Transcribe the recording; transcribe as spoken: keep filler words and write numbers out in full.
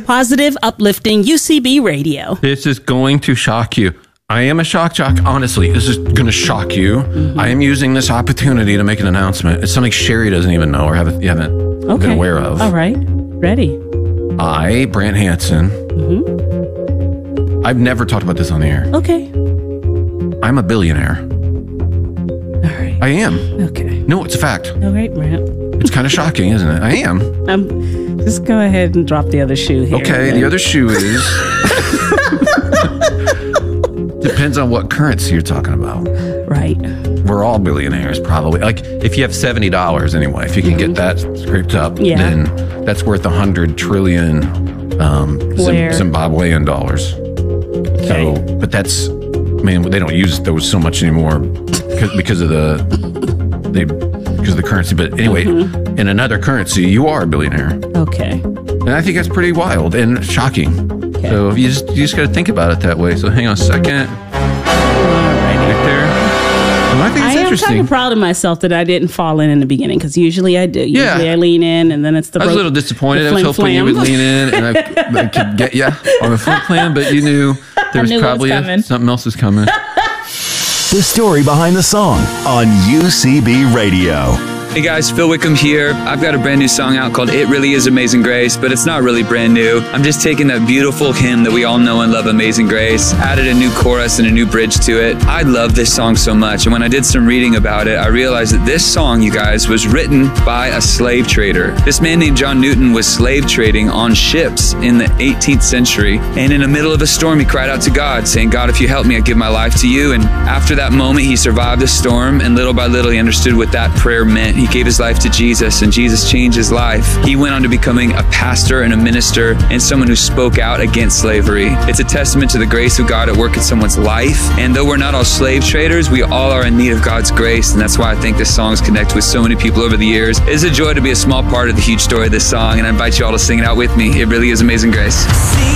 positive, uplifting U C B radio. This is going to shock you. I am a shock jock. Honestly, this is going to shock you. Mm-hmm. I am using this opportunity to make an announcement. It's something Sherry doesn't even know or haven't, you haven't okay. been aware of. All right. Ready. I, Brant Hansen, mm-hmm. I've never talked about this on the air. Okay. I'm a billionaire. All right. I am. Okay. No, it's a fact. All right, Brant. It's kind of shocking, isn't it? I am. Um, just go ahead and drop the other shoe here. Okay, the other shoe is... Depends on what currency you're talking about. Right. We're all billionaires, probably. Like, if you have seventy dollars anyway, if you can mm-hmm. get that scraped up, yeah. then that's worth one hundred trillion um, Zimbabwean dollars. Okay. So, but that's, man, they don't use those so much anymore because, because of the, they, because of the currency. But anyway, mm-hmm. in another currency, you are a billionaire. Okay. And I think that's pretty wild and shocking. Okay. So you just you just got to think about it that way. So hang on a second. Right there. Well, I think it's I interesting. am kind of proud of myself that I didn't fall in in the beginning because usually I do. Usually yeah. I lean in and then it's the. I was a little disappointed. I was hoping flam. you would lean in and I, I could get you on the flip plan, but you knew there was knew probably was a, something else was coming. The story behind the song on U C B Radio. Hey guys, Phil Wickham here. I've got a brand new song out called It Really Is Amazing Grace, but it's not really brand new. I'm just taking that beautiful hymn that we all know and love, Amazing Grace, added a new chorus and a new bridge to it. I love this song so much, and when I did some reading about it, I realized that this song, you guys, was written by a slave trader. This man named John Newton was slave trading on ships in the eighteenth century, and in the middle of a storm, he cried out to God, saying, God, if you help me, I give my life to you. And after that moment, he survived the storm, and little by little, he understood what that prayer meant. He gave his life to Jesus, and Jesus changed his life. He went on to becoming a pastor and a minister and someone who spoke out against slavery. It's a testament to the grace of God at work in someone's life. And though we're not all slave traders, we all are in need of God's grace. And that's why I think this song's connected with so many people over the years. It's a joy to be a small part of the huge story of this song, and I invite you all to sing it out with me. It really is Amazing Grace.